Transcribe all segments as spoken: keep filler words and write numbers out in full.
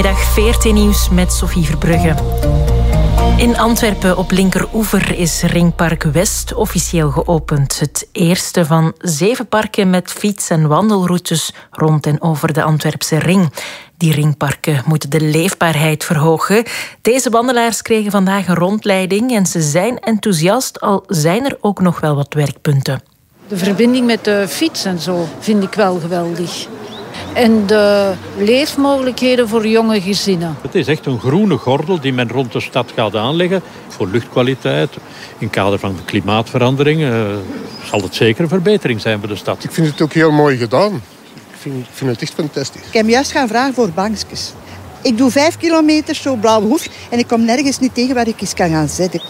Middag veertien nieuws met Sophie Verbrugge. In Antwerpen op linkeroever is Ringpark West officieel geopend. Het eerste van zeven parken met fiets- en wandelroutes rond en over de Antwerpse ring. Die ringparken moeten de leefbaarheid verhogen. Deze wandelaars kregen vandaag een rondleiding en ze zijn enthousiast, al zijn er ook nog wel wat werkpunten. De verbinding met de fiets en zo vind ik wel geweldig. En de leefmogelijkheden voor jonge gezinnen. Het is echt een groene gordel die men rond de stad gaat aanleggen. Voor luchtkwaliteit, in kader van de klimaatverandering, uh, zal het zeker een verbetering zijn voor de stad. Ik vind het ook heel mooi gedaan. Ik vind, ik vind het echt fantastisch. Ik heb juist gaan vragen voor bankjes. Ik doe vijf kilometer zo blauwe hoef en ik kom nergens niet tegen waar ik eens kan gaan zitten.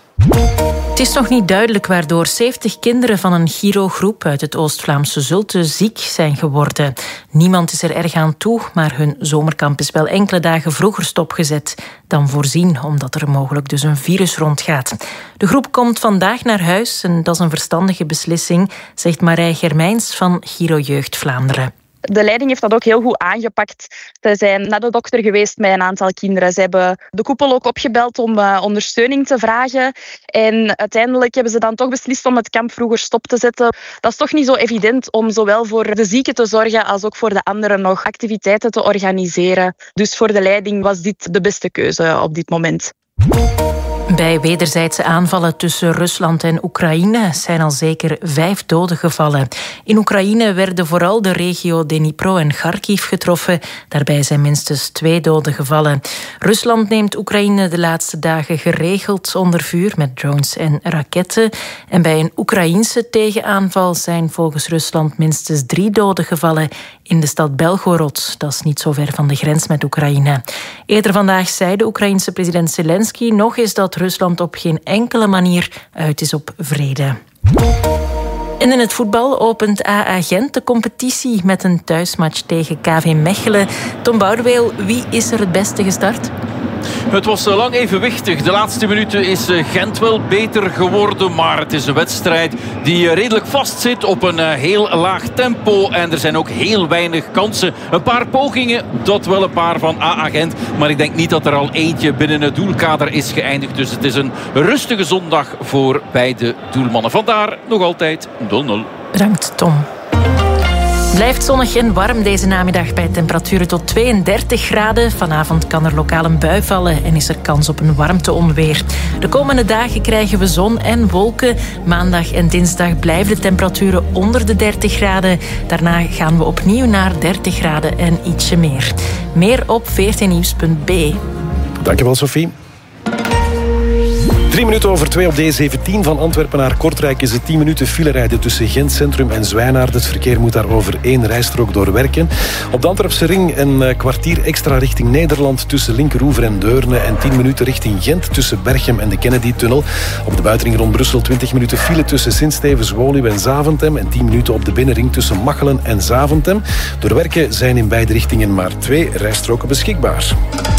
Het is nog niet duidelijk waardoor zeventig kinderen van een Giro-groep uit het Oost-Vlaamse Zulte ziek zijn geworden. Niemand is er erg aan toe, maar hun zomerkamp is wel enkele dagen vroeger stopgezet dan voorzien, omdat er mogelijk dus een virus rondgaat. De groep komt vandaag naar huis en dat is een verstandige beslissing, zegt Marij Germijns van Giro Jeugd Vlaanderen. De leiding heeft dat ook heel goed aangepakt. Ze zijn naar de dokter geweest met een aantal kinderen. Ze hebben de koepel ook opgebeld om uh, ondersteuning te vragen. En uiteindelijk hebben ze dan toch beslist om het kamp vroeger stop te zetten. Dat is toch niet zo evident om zowel voor de zieken te zorgen als ook voor de anderen nog activiteiten te organiseren. Dus voor de leiding was dit de beste keuze op dit moment. Bij wederzijdse aanvallen tussen Rusland en Oekraïne zijn al zeker vijf doden gevallen. In Oekraïne werden vooral de regio Dnipro en Kharkiv getroffen. Daarbij zijn minstens twee doden gevallen. Rusland neemt Oekraïne de laatste dagen geregeld onder vuur met drones en raketten. En bij een Oekraïense tegenaanval zijn volgens Rusland minstens drie doden gevallen in de stad Belgorod. Dat is niet zo ver van de grens met Oekraïne. Eerder vandaag zei de Oekraïense president Zelensky nog eens dat Rusland op geen enkele manier uit is op vrede. En in het voetbal opent A A Gent de competitie met een thuismatch tegen K V Mechelen. Tom Boudeweel, wie is er het beste gestart? Het was lang evenwichtig. De laatste minuten is Gent wel beter geworden. Maar het is een wedstrijd die redelijk vastzit op een heel laag tempo. En er zijn ook heel weinig kansen. Een paar pogingen, dat wel een paar van A A Gent. Maar ik denk niet dat er al eentje binnen het doelkader is geëindigd. Dus het is een rustige zondag voor beide doelmannen. Vandaar nog altijd nul nul. Bedankt, Tom. Blijft zonnig en warm deze namiddag bij temperaturen tot tweeëndertig graden. Vanavond kan er lokaal een bui vallen en is er kans op een warmteonweer. De komende dagen krijgen we zon en wolken. Maandag en dinsdag blijven de temperaturen onder de dertig graden. Daarna gaan we opnieuw naar dertig graden en ietsje meer. Meer op veertien nieuws punt b e. Dankjewel, Sophie. Drie minuten over twee op D zeventien van Antwerpen naar Kortrijk is het tien minuten filerijden tussen Gent Centrum en Zwijnaarden. Het verkeer moet daar over één rijstrook doorwerken. Op de Antwerpse ring een kwartier extra richting Nederland tussen Linkeroever en Deurne en tien minuten richting Gent tussen Berchem en de Kennedy-tunnel. Op de buitenring rond Brussel twintig minuten file tussen Sint-Stevens, Woluwe en Zaventem en tien minuten op de binnenring tussen Machelen en Zaventem. Door werken zijn in beide richtingen maar twee rijstroken beschikbaar.